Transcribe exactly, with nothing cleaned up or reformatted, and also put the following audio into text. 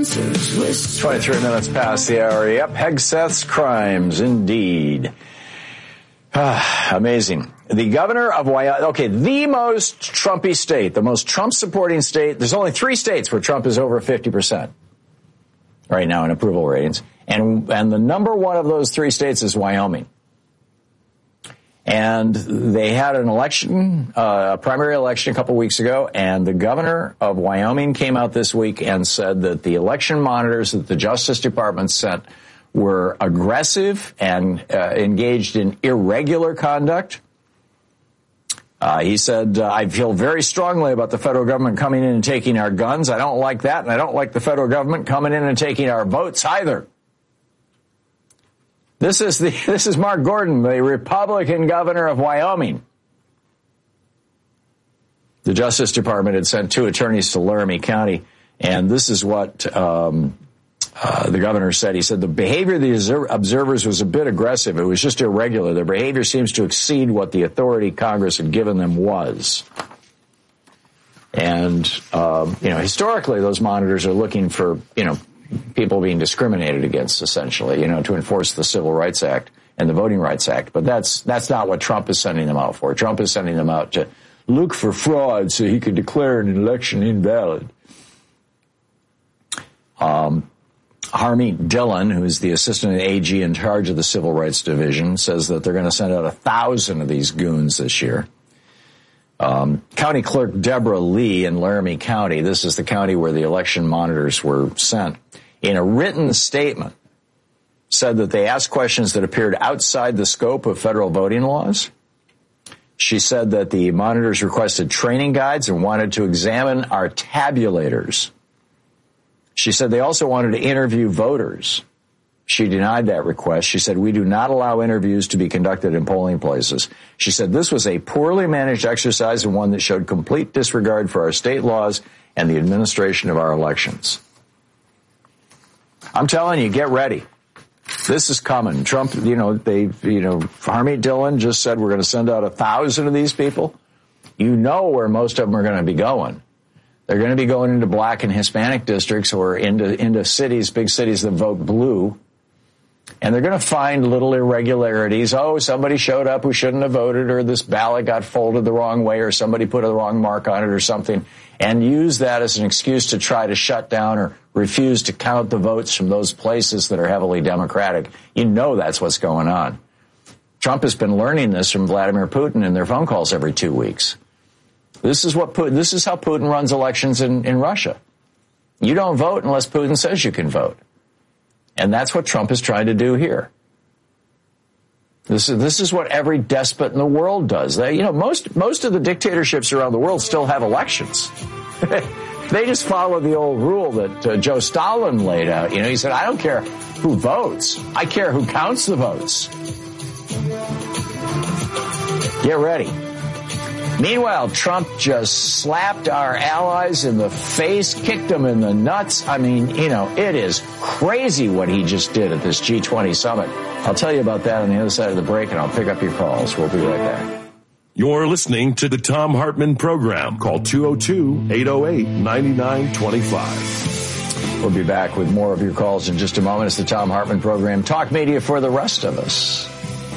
twenty-three minutes past the hour. Yep, Hegseth's crimes, indeed. Ah, amazing. The governor of Wyoming, okay, the most Trumpy state, the most Trump-supporting state. There's only three states where Trump is over fifty percent right now in approval ratings. And, and the number one of those three states is Wyoming. And they had an election, uh, a primary election a couple weeks ago, and the governor of Wyoming came out this week and said that the election monitors that the Justice Department sent were aggressive and uh, engaged in irregular conduct. Uh, he said, uh, I feel very strongly about the federal government coming in and taking our guns. I don't like that, and I don't like the federal government coming in and taking our votes either. This is the this is Mark Gordon, the Republican governor of Wyoming. The Justice Department had sent two attorneys to Laramie County, and this is what um, uh, the governor said. He said the behavior of the observers was a bit aggressive. It was just irregular. Their behavior seems to exceed what the authority Congress had given them was. And, um, you know, historically, those monitors are looking for, you know, people being discriminated against, essentially, you know, to enforce the Civil Rights Act and the Voting Rights Act. But that's that's not what Trump is sending them out for. Trump is sending them out to look for fraud so he could declare an election invalid. Um, Harmeet Dillon, who is the assistant A G in charge of the Civil Rights Division, says that they're going to send out a thousand of these goons this year. Um, County Clerk Deborah Lee in Laramie County, this is the county where the election monitors were sent, in a written statement said that they asked questions that appeared outside the scope of federal voting laws. She said that the monitors requested training guides and wanted to examine our tabulators. She said they also wanted to interview voters. She denied that request. She said, we do not allow interviews to be conducted in polling places. She said this was a poorly managed exercise and one that showed complete disregard for our state laws and the administration of our elections. I'm telling you, get ready. This is coming. Trump, you know, they, you know, Harmeet Dillon just said we're going to send out a thousand of these people. You know where most of them are going to be going. They're going to be going into black and Hispanic districts or into, into cities, big cities that vote blue. And they're going to find little irregularities. Oh, somebody showed up who shouldn't have voted, or this ballot got folded the wrong way, or somebody put a wrong mark on it or something, and use that as an excuse to try to shut down or refuse to count the votes from those places that are heavily Democratic. You know that's what's going on. Trump has been learning this from Vladimir Putin in their phone calls every two weeks. This is what Putin, this is how Putin runs elections in, in Russia. You don't vote unless Putin says you can vote. And that's what Trump is trying to do here. This is, this is what every despot in the world does. They, you know, most, most of the dictatorships around the world still have elections. They just follow the old rule that uh, Joe Stalin laid out. You know, he said, I don't care who votes. I care who counts the votes. Get ready. Meanwhile, Trump just slapped our allies in the face, kicked them in the nuts. I mean, you know, it is crazy what he just did at this G twenty summit. I'll tell you about that on the other side of the break, and I'll pick up your calls. We'll be right back. You're listening to the Thom Hartmann Program. Call two oh two, eight oh eight, nine nine two five. We'll be back with more of your calls in just a moment. It's the Thom Hartmann Program. Talk media for the rest of us.